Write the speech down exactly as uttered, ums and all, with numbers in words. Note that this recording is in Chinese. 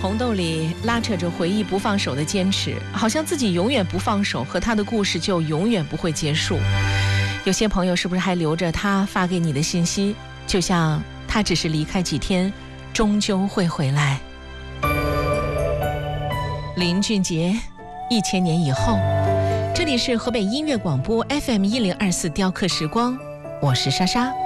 红豆里拉扯着回忆不放手的坚持，好像自己永远不放手，和他的故事就永远不会结束。有些朋友是不是还留着他发给你的信息，就像他只是离开几天，终究会回来。林俊杰，一千年以后。这里是河北音乐广播 F M 一零二四雕刻时光，我是莎莎。